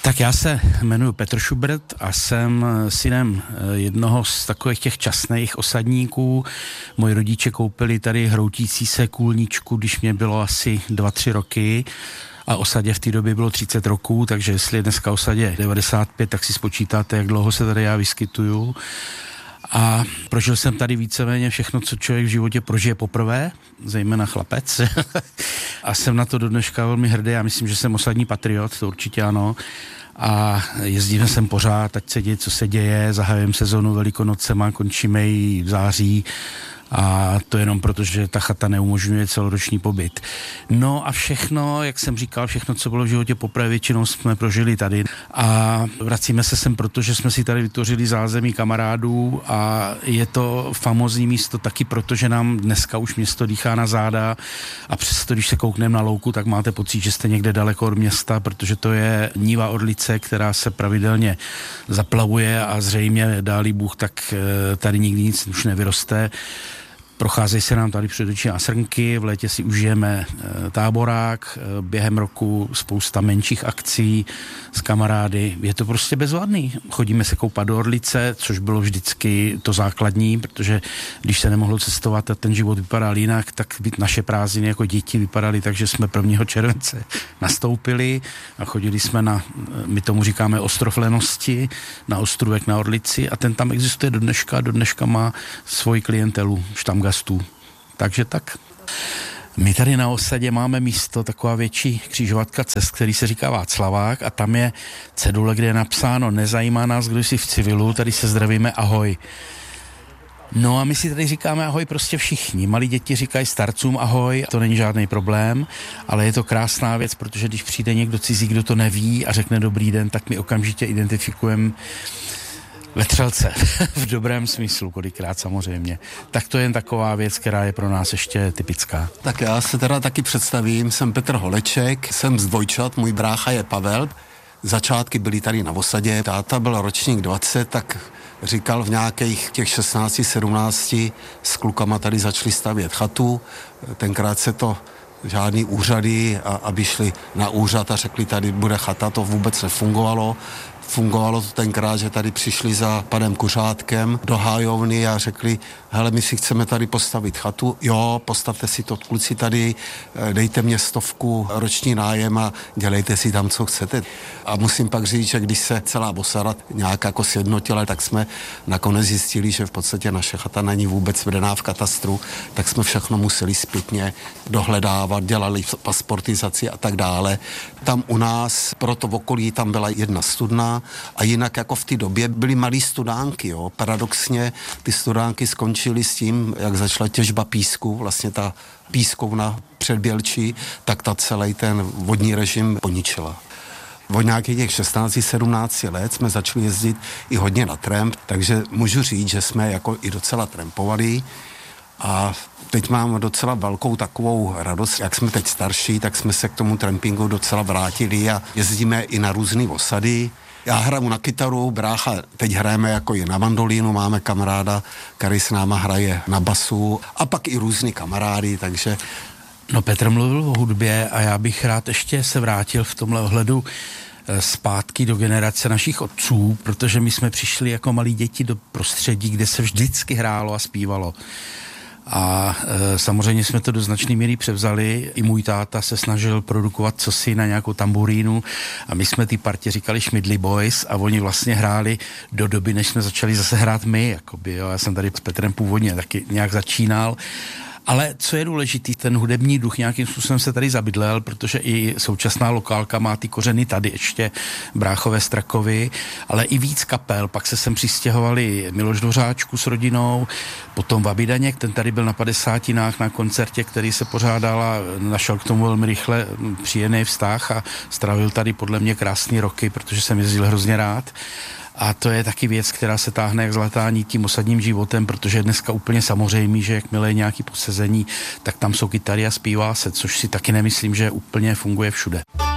Tak já se jmenuji Petr Schubert a jsem synem jednoho z takových těch časných osadníků. Moji rodiče koupili tady hroutící se kůlničku, když mě bylo asi 2-3 roky a osadě v té době bylo 30 roků, takže jestli je dneska osadě 95, tak si spočítáte, jak dlouho se tady já vyskytuju. A prožil jsem tady víceméně všechno, co člověk v životě prožije poprvé, zejména chlapec. A jsem na to do dneška velmi hrdý. Já myslím, že jsem osadní patriot, to určitě ano. A jezdíme sem pořád, ať se děje, co se děje. Zahajujeme sezonu Velikonocema, končíme ji v září. A to jenom proto, že ta chata neumožňuje celoroční pobyt. No a všechno, jak jsem říkal, všechno, co bylo v životě poprvé, většinou jsme prožili tady. A vracíme se sem, protože jsme si tady vytvořili zázemí kamarádů a je to famózní místo taky proto, že nám dneska už město dýchá na záda a přesto, když se koukneme na louku, tak máte pocit, že jste někde daleko od města, protože to je níva Orlice, která se pravidelně zaplavuje a zřejmě, dálí Bůh, tak tady nikdy nic už nevyroste. Procházejí se nám tady před očima srnky, v létě si užijeme táborák, během roku spousta menších akcí s kamarády. Je to prostě bezvadný. Chodíme se koupat do Orlice, což bylo vždycky to základní, protože když se nemohlo cestovat a ten život vypadal jinak, tak naše prázdniny jako děti vypadaly tak, že jsme 1. července nastoupili a chodili jsme na, my tomu říkáme ostrov lenosti, na ostrůvek na Orlici a ten tam existuje do dneška má svoji klientelu, štamgastů. Takže tak. My tady na osadě máme místo, taková větší křižovatka cest, který se říká Václavák a tam je cedule, kde je napsáno nezajímá nás, kdo jsi v civilu, tady se zdravíme, ahoj. No a my si tady říkáme ahoj prostě všichni. Malí děti říkají starcům ahoj, to není žádný problém, ale je to krásná věc, protože když přijde někdo cizí, kdo to neví a řekne dobrý den, tak my okamžitě identifikujeme vetřelce, v dobrém smyslu, kolikrát samozřejmě. Tak to je jen taková věc, která je pro nás ještě typická. Tak já se teda taky představím, jsem Petr Holeček, jsem z dvojčat, můj brácha je Pavel. Začátky byly tady na osadě, táta byl ročník 20, tak říkal v nějakých těch 16, 17 s klukama tady začali stavět chatu. Tenkrát se to žádný úřady, aby šli na úřad a řekli, tady bude chata, to vůbec nefungovalo. Fungovalo to tenkrát, že tady přišli za panem Kuřátkem do hájovny a řekli, hele, my si chceme tady postavit chatu. Jo, postavte si to, kluci tady, dejte mě 100 roční nájem a dělejte si tam, co chcete. A musím pak říct, že když se celá osada nějak jako sjednotila, tak jsme nakonec zjistili, že v podstatě naše chata není vůbec vedená v katastru, tak jsme všechno museli zpětně dohledávat, dělali pasportizaci a tak dále. Tam u nás, proto v okolí, tam byla jedna studna a jinak jako v té době byly malý studánky, jo. Paradoxně ty studánky skončily s tím, jak začala těžba písku, vlastně ta pískovna před Bělčí, tak ta celý ten vodní režim poničila. Od nějakých těch 16-17 let jsme začali jezdit i hodně na tramp, takže můžu říct, že jsme jako i docela trampovali. A teď mám docela velkou takovou radost, jak jsme teď starší, tak jsme se k tomu trampingu docela vrátili a jezdíme i na různé osady. Já hraju na kytaru, brácha, teď hrajeme jako i na mandolínu, máme kamaráda, který s náma hraje na basu a pak i různý kamarády, takže... No Petr mluvil o hudbě a já bych rád ještě se vrátil v tomhle ohledu zpátky do generace našich otců, protože my jsme přišli jako malí děti do prostředí, kde se vždycky hrálo a zpívalo. A samozřejmě jsme to do značné míry převzali. I můj táta se snažil produkovat cosi na nějakou tamburínu a my jsme ty partě říkali Šmidli Boys a oni vlastně hráli do doby, než jsme začali zase hrát my. Jakoby, jo. Já jsem tady s Petrem původně taky nějak začínal. Ale co je důležitý, ten hudební duch nějakým způsobem se tady zabydlel, protože i současná lokálka má ty kořeny tady ještě Bráchové Strakovy, ale i víc kapel. Pak se sem přistěhovali Miloš Dvořáčku s rodinou, potom Vabidaněk, ten tady byl na 50 na koncertě, který se pořádal a našel k tomu velmi rychle příjemný vztah a strávil tady podle mě krásný roky, protože jsem jezdil hrozně rád. A to je taky věc, která se táhne jak zlatá nit tím osadním životem, protože je dneska úplně samozřejmý, že jakmile je nějaký posezení, tak tam jsou kytary a zpívá se, což si taky nemyslím, že úplně funguje všude.